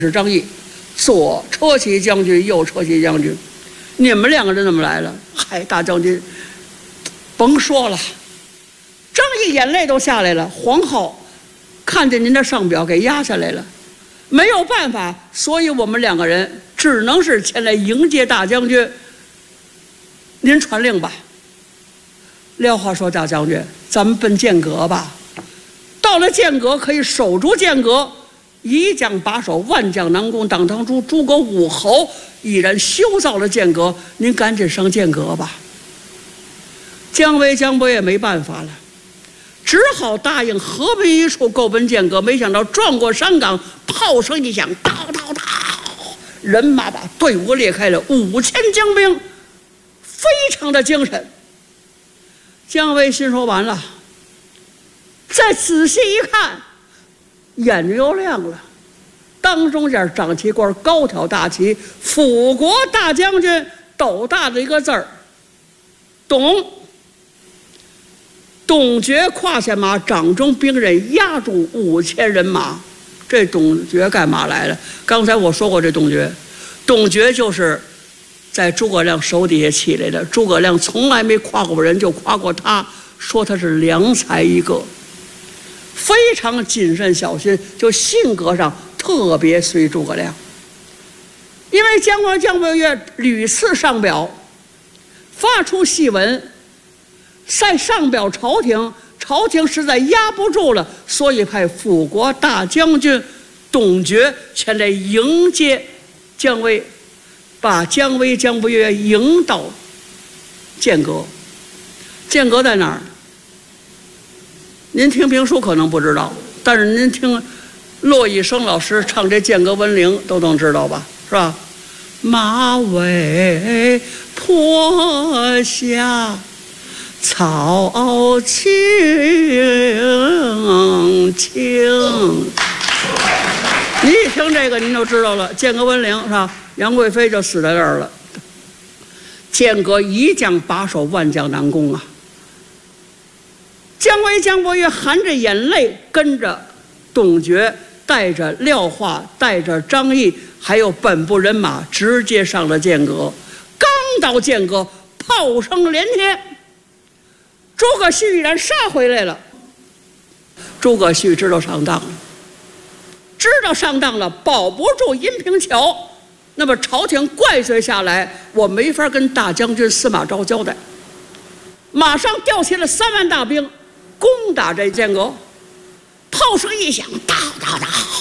是张毅，左车骑将军，右车骑将军，你们两个人怎么来了？嗨，大将军，甭说了，张毅眼泪都下来了。黄浩看见您的上表给压下来了，没有办法，所以我们两个人只能是前来迎接大将军。您传令吧。廖化说：“大将军，咱们奔剑阁吧。到了剑阁，可以守住剑阁。”以将把守，万将难攻。当当初诸葛武侯已然修造了剑阁，您赶紧上剑阁吧。姜维、姜伯也没办法了，只好答应河滨一处够奔剑阁。没想到转过山岗，炮声一响，叨叨叨，人马把队伍裂开了，5000精兵，非常的精神。姜维心说完了，再仔细一看，眼睛又亮了，当中间长起一块高挑大旗，辅国大将军，斗大的一个字儿，董。董厥胯下马，掌中兵刃，压住5000人马。这董厥干嘛来了？刚才我说过，这董厥就是在诸葛亮手底下起来的。诸葛亮从来没夸过人，就夸过他，说他是良才一个。非常谨慎小心，就性格上特别随诸葛亮。因为姜维、姜伯约屡次上表，发出檄文，再上表朝廷，朝廷实在压不住了，所以派辅国大将军董厥前来迎接姜维，把姜维、姜伯约迎到剑阁。剑阁在哪儿？您听评书可能不知道，但是您听骆以升老师唱这《剑阁闻铃》都能知道吧？是吧？马嵬坡下草青青。你一听这个，您就知道了，《剑阁闻铃》是吧？杨贵妃就死在这儿了。剑阁一将把守，万将难攻啊！姜维、姜伯约含着眼泪跟着董厥，带着廖化，带着张毅，还有本部人马，直接上了剑阁。刚到剑阁，炮声连天，诸葛绪已然杀回来了。诸葛绪知道上当了，保不住阴平桥，那么朝廷怪罪下来，我没法跟大将军司马昭交代，马上调起了3万大兵，攻打这剑阁。炮声一响，哒哒哒，